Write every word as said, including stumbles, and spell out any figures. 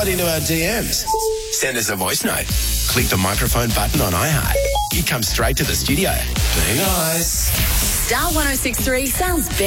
slide into our D Ms. Send us a voice note. Click the microphone button on iHeart. You come straight to the studio. Be nice. Star one oh six three sounds better.